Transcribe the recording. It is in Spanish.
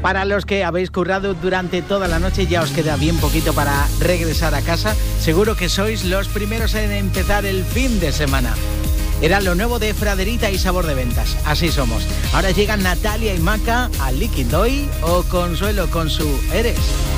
Para los que habéis currado durante toda la noche, ya os queda bien poquito para regresar a casa. Seguro que sois los primeros en empezar el fin de semana. Era lo nuevo de Fraderita y Sabor de Ventas. Así somos. Ahora llegan Natalia y Maca a Liquid Doy o Consuelo con su Eres.